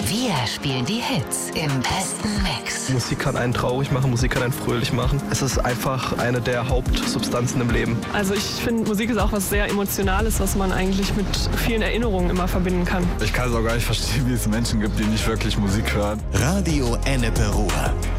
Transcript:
Wir spielen die Hits im besten Mix. Musik kann einen traurig machen, Musik kann einen fröhlich machen. Es ist einfach eine der Hauptsubstanzen im Leben. Also ich finde, Musik ist auch was sehr Emotionales, was man eigentlich mit vielen Erinnerungen immer verbinden kann. Ich kann es auch gar nicht verstehen, wie es Menschen gibt, die nicht wirklich Musik hören. Radio Ennepe Ruhr.